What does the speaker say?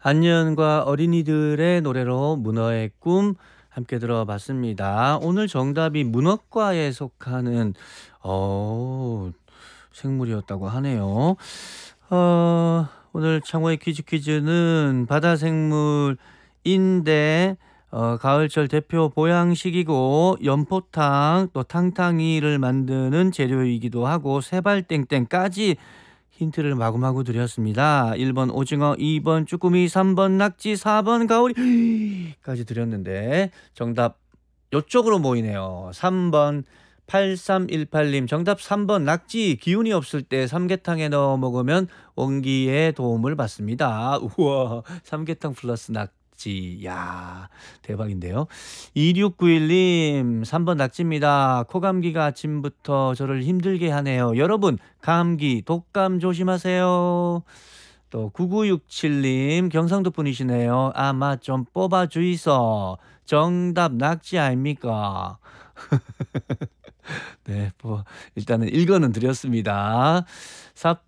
한년과 어린이들의 노래로 문어의 꿈 함께 들어봤습니다. 오늘 정답이 문어과에 속하는 어 생물이었다고 하네요. 오늘 창호의 퀴즈는 바다 생물인데 가을철 대표 보양식이고 연포탕 또 탕탕이를 만드는 재료이기도 하고 세발땡땡까지 힌트를 마구마구 드렸습니다. 1번 오징어, 2번 쭈꾸미, 3번 낙지, 4번 가오리까지 드렸는데 정답 요쪽으로 모이네요. 3번 8318님 정답 3번 낙지. 기운이 없을 때 삼계탕에 넣어 먹으면 원기에 도움을 받습니다. 우와, 삼계탕 플러스 낙지. 야, 대박인데요. 2691님 3번 낙지입니다. 코감기가 아침부터 저를 힘들게 하네요. 여러분 감기 독감 조심하세요. 또 9967님 경상도 분이시네요. 아마 좀 뽑아주이소. 정답 낙지 아닙니까? 네, 뭐 일단은 1거는 드렸습니다.